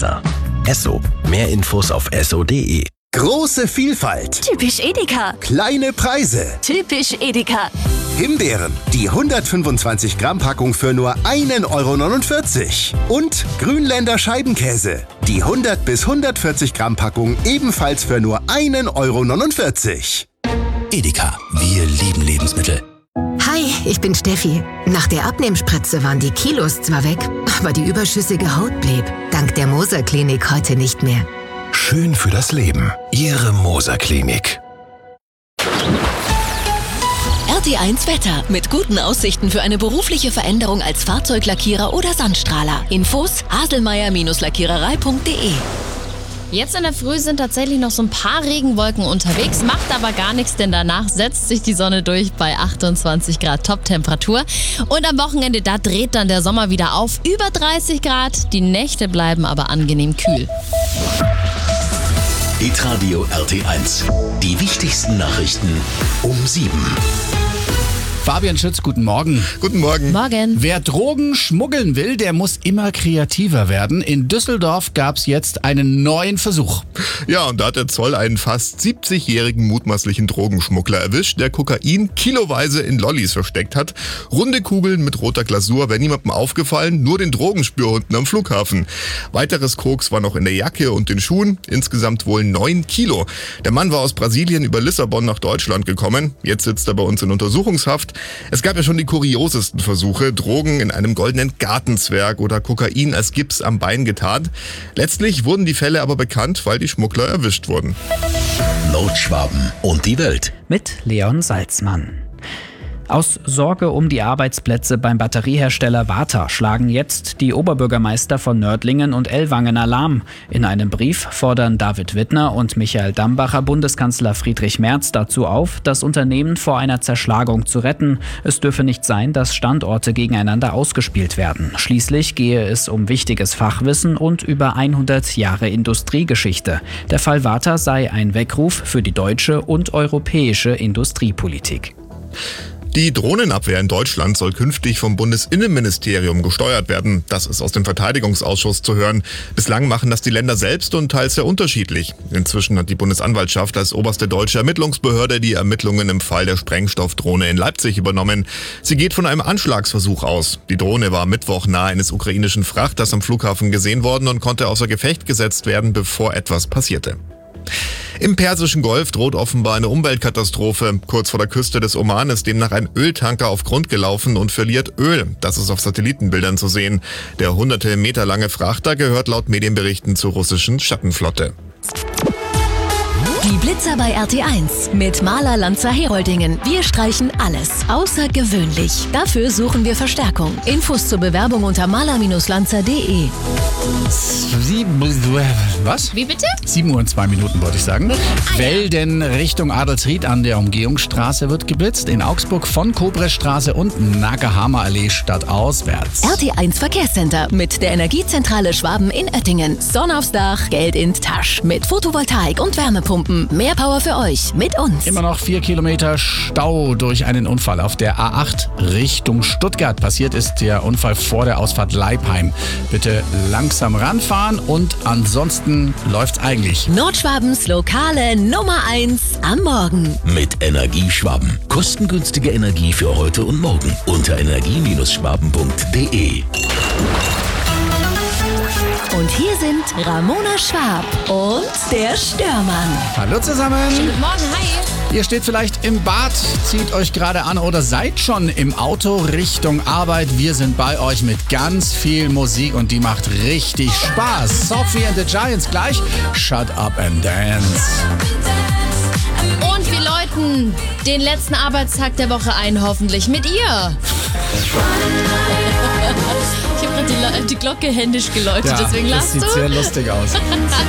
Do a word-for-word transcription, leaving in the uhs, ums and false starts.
besser. Esso. Mehr Infos auf esso punkt de. Große Vielfalt. Typisch Edeka. Kleine Preise. Typisch Edeka. Himbeeren. Die hundertfünfundzwanzig Gramm Packung für nur ein Euro neunundvierzig. Und Grünländer Scheibenkäse. Die hundert bis hundertvierzig Gramm Packung ebenfalls für nur ein Euro neunundvierzig. Edeka. Wir lieben Lebensmittel. Hi, ich bin Steffi. Nach der Abnehmspritze waren die Kilos zwar weg, aber die überschüssige Haut blieb. Dank der Moser Klinik heute nicht mehr. Schön für das Leben. Ihre Moser Klinik. R T eins Wetter. Mit guten Aussichten für eine berufliche Veränderung als Fahrzeuglackierer oder Sandstrahler. Infos haselmeier Lackiererei punkt de. Jetzt in der Früh sind tatsächlich noch so ein paar Regenwolken unterwegs, macht aber gar nichts, denn danach setzt sich die Sonne durch bei achtundzwanzig Grad Top-Temperatur. Und am Wochenende, da dreht dann der Sommer wieder auf, über dreißig Grad. Die Nächte bleiben aber angenehm kühl. Hitradio R T eins. Die wichtigsten Nachrichten um sieben. Fabian Schütz, guten Morgen. Guten Morgen. Morgen. Wer Drogen schmuggeln will, der muss immer kreativer werden. In Düsseldorf gab es jetzt einen neuen Versuch. Ja, und da hat der Zoll einen fast siebzigjährigen mutmaßlichen Drogenschmuggler erwischt, der Kokain kiloweise in Lollis versteckt hat. Runde Kugeln mit roter Glasur, wäre niemandem aufgefallen, nur den Drogenspürhunden am Flughafen. Weiteres Koks war noch in der Jacke und den Schuhen, insgesamt wohl neun Kilo. Der Mann war aus Brasilien über Lissabon nach Deutschland gekommen. Jetzt sitzt er bei uns in Untersuchungshaft. Es gab ja schon die kuriosesten Versuche, Drogen in einem goldenen Gartenzwerg oder Kokain als Gips am Bein getarnt. Letztlich wurden die Fälle aber bekannt, weil die Schmuggler erwischt wurden. Nordschwaben und die Welt. Mit Leon Salzmann. Aus Sorge um die Arbeitsplätze beim Batteriehersteller Varta schlagen jetzt die Oberbürgermeister von Nördlingen und Ellwangen Alarm. In einem Brief fordern David Wittner und Michael Dambacher Bundeskanzler Friedrich Merz dazu auf, das Unternehmen vor einer Zerschlagung zu retten. Es dürfe nicht sein, dass Standorte gegeneinander ausgespielt werden. Schließlich gehe es um wichtiges Fachwissen und über hundert Jahre Industriegeschichte. Der Fall Varta sei ein Weckruf für die deutsche und europäische Industriepolitik. Die Drohnenabwehr in Deutschland soll künftig vom Bundesinnenministerium gesteuert werden. Das ist aus dem Verteidigungsausschuss zu hören. Bislang machen das die Länder selbst und teils sehr unterschiedlich. Inzwischen hat die Bundesanwaltschaft als oberste deutsche Ermittlungsbehörde die Ermittlungen im Fall der Sprengstoffdrohne in Leipzig übernommen. Sie geht von einem Anschlagsversuch aus. Die Drohne war am Mittwoch nahe eines ukrainischen Frachters am Flughafen gesehen worden und konnte außer Gefecht gesetzt werden, bevor etwas passierte. Im Persischen Golf droht offenbar eine Umweltkatastrophe. Kurz vor der Küste des Oman ist demnach ein Öltanker auf Grund gelaufen und verliert Öl. Das ist auf Satellitenbildern zu sehen. Der hunderte Meter lange Frachter gehört laut Medienberichten zur russischen Schattenflotte. Die Blitzer bei R T eins mit Maler Lanzer Heroldingen. Wir streichen alles außergewöhnlich. Dafür suchen wir Verstärkung. Infos zur Bewerbung unter maler Lanzer punkt de. Sieben, was? Wie bitte? sieben Uhr und zwei Minuten wollte ich sagen. Welden Richtung Adelsried an der Umgehungsstraße wird geblitzt. In Augsburg von Kobrestraße und Nagahamer Allee stadtauswärts. R T eins Verkehrscenter mit der Energiezentrale Schwaben in Oettingen. Sonne aufs Dach, Geld in Tasch. Mit Photovoltaik und Wärmepumpen. Mehr Power für euch mit uns. Immer noch vier Kilometer Stau durch einen Unfall auf der A acht Richtung Stuttgart. Passiert ist der Unfall vor der Ausfahrt Leipheim. Bitte langsam ranfahren und ansonsten läuft's eigentlich. Nordschwabens lokale Nummer eins am Morgen. Mit Energieschwaben. Kostengünstige Energie für heute und morgen. Unter energie Schwaben punkt de. Und hier sind Ramona Schwab und der Störmann. Hallo zusammen. Guten Morgen, hi. Ihr steht vielleicht im Bad, zieht euch gerade an oder seid schon im Auto Richtung Arbeit. Wir sind bei euch mit ganz viel Musik und die macht richtig Spaß. Sophie and the Giants gleich. Shut up and dance. Und wir läuten den letzten Arbeitstag der Woche ein, hoffentlich mit ihr. Ich habe gerade die, die Glocke händisch geläutet, Ja, deswegen das lachst sieht du. sehr lustig aus.